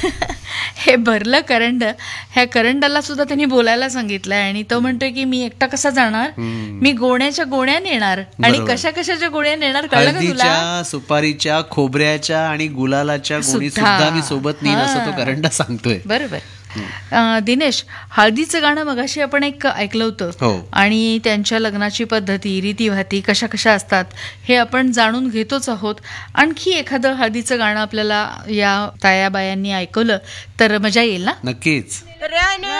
हे भरलं करंड, ह्या करंडाला सुद्धा त्यांनी बोलायला सांगितलंय आणि तो म्हणतोय की मी एकटा कसा जाणार, मी गोण्याच्या गोण्या नेणार. आणि कशा कशाच्या गोण्या नेणार कळलं का तुला? हळदीच्या, सुपारीच्या, खोबऱ्याच्या आणि गुलालाच्या गोणी सुद्धा मी सोबत नेईन असं तो करंडा सांगतोय. बरोबर. दिनेश, हळदीचं गाणं मगाशी आपण एक ऐकलं होतं. हो. आणि त्यांच्या लग्नाची पद्धती, रीतीभाती कशा कशा असतात हे आपण जाणून घेतोच आहोत. आणखी एखादं हळदीचं गाणं आपल्याला या तायाबायांनी ऐकवलं तर मजा येईल ना. नक्कीच.